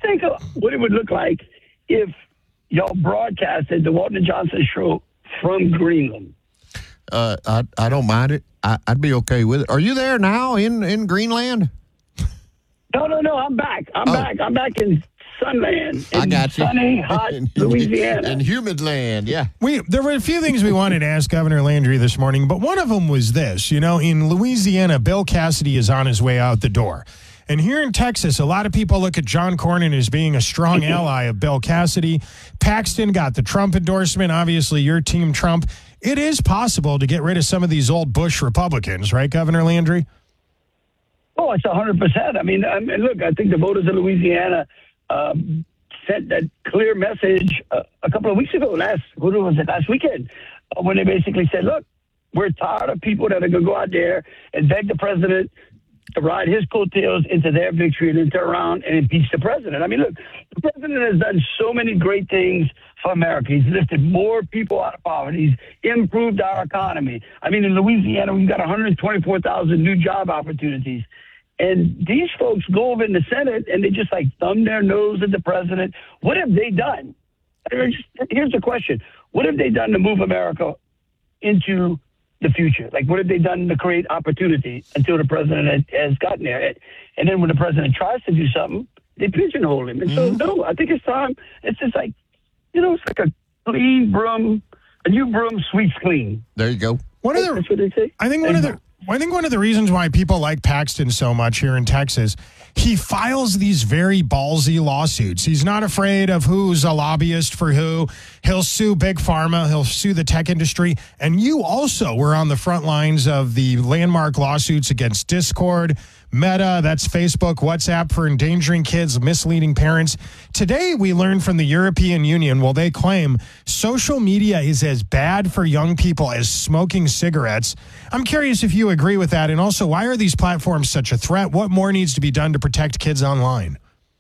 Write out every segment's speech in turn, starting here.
think of what it would look like if y'all broadcasted the Walton and Johnson show from Greenland. I don't mind it. I'd be okay with it. Are you there now in Greenland? No. I'm back. I'm back in Sunland. I got you. Sunny, hot Louisiana. In humid land, yeah. There were a few things we wanted to ask Governor Landry this morning, but one of them was this. In Louisiana, Bill Cassidy is on his way out the door. And here in Texas, a lot of people look at John Cornyn as being a strong ally of Bill Cassidy. Paxton got the Trump endorsement. Obviously, your team Trump. It is possible to get rid of some of these old Bush Republicans, right, Governor Landry? Oh, it's 100%. I mean, look, I think the voters of Louisiana sent that clear message a couple of weeks ago, last weekend, when they basically said, look, we're tired of people that are going to go out there and beg the president to ride his coattails into their victory and then turn around and impeach the president. I mean, look, the president has done so many great things for America. He's lifted more people out of poverty. He's improved our economy. I mean, in Louisiana, we've got 124,000 new job opportunities. And these folks go over in the Senate and they just thumb their nose at the president. What have they done? Here's the question. What have they done to move America into the future? What have they done to create opportunity until the president has gotten there? And then when the president tries to do something, they pigeonhole him. And so, no, I think it's time. It's just it's like a clean broom. A new broom sweeps clean. There you go. That's what they say. I think one of the reasons why people like Paxton so much here in Texas, he files these very ballsy lawsuits. He's not afraid of who's a lobbyist for who. He'll sue Big Pharma. He'll sue the tech industry. And you also were on the front lines of the landmark lawsuits against Discord, Meta, that's Facebook, WhatsApp for endangering kids, misleading parents. Today, we learned from the European Union, they claim social media is as bad for young people as smoking cigarettes. I'm curious if you agree with that. And also, why are these platforms such a threat? What more needs to be done to protect kids online?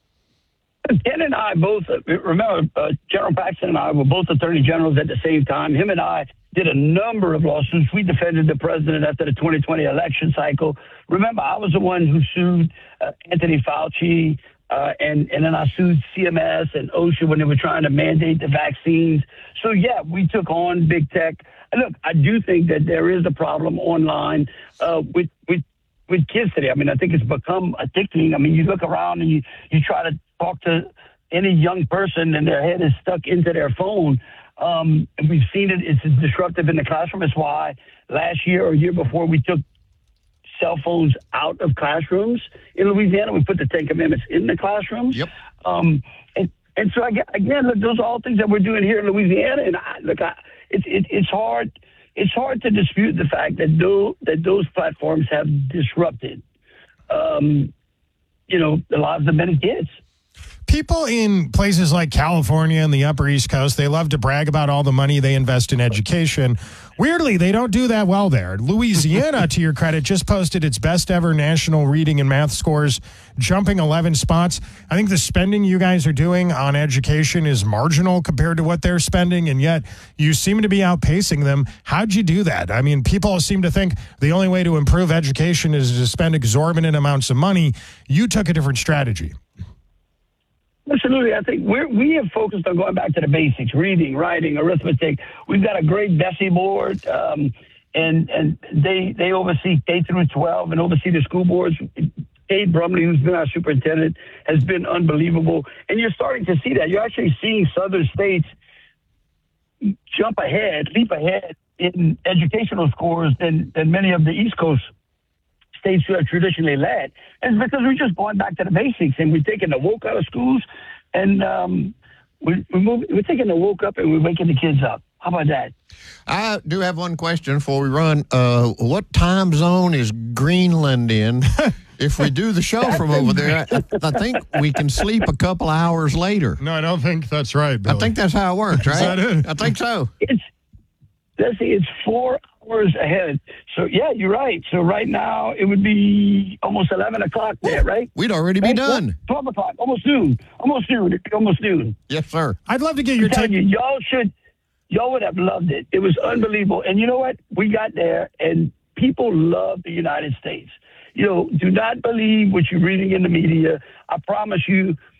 Ken and I both, remember, General Paxton and I were both attorney generals at the same time. Him and I did a number of lawsuits. We defended the president after the 2020 election cycle. Remember, I was the one who sued Anthony Fauci, and then I sued CMS and OSHA when they were trying to mandate the vaccines. So, yeah, we took on big tech. And look, I do think that there is a problem online with kids today. I mean, I think it's become addicting. I mean, you look around and you try to talk to any young person and their head is stuck into their phone. And we've seen it. It's disruptive in the classroom. It's why last year or year before we took cell phones out of classrooms in Louisiana. We put the 10 Commandments in the classrooms. Yep. And so again, look, those are all things that we're doing here in Louisiana. And it's hard. It's hard to dispute the fact that those platforms have disrupted, the lives of many kids. People in places like California and the Upper East Coast, they love to brag about all the money they invest in education. Weirdly, they don't do that well there. Louisiana, to your credit, just posted its best ever national reading and math scores, jumping 11 spots. I think the spending you guys are doing on education is marginal compared to what they're spending, and yet you seem to be outpacing them. How'd you do that? I mean, people seem to think the only way to improve education is to spend exorbitant amounts of money. You took a different strategy. Absolutely. I think we have focused on going back to the basics, reading, writing, arithmetic. We've got a great BESI board, and they oversee K through 12 and oversee the school boards. Kate Brumley, who's been our superintendent, has been unbelievable. And you're starting to see that. You're actually seeing southern states leap ahead in educational scores than many of the East Coast states who have traditionally led. And it's because we're just going back to the basics, and we're taking the woke out of schools, and we're taking the woke up and we're waking the kids up. How about that? I do have one question before we run. What time zone is Greenland in? If we do the show from over there, I think we can sleep a couple hours later. No, I don't think that's right, Billy. I think that's how it works, right? Is that it? I think so. It's 4 hours ahead. So, yeah, you're right. So right now it would be almost 11 o'clock there, right? We'd already be done. 12 o'clock, almost noon. Almost noon. Yes, sir. I'd love to get your take. Y'all would have loved it. It was unbelievable. And you know what? We got there, and people love the United States. Do not believe what you're reading in the media. I promise you,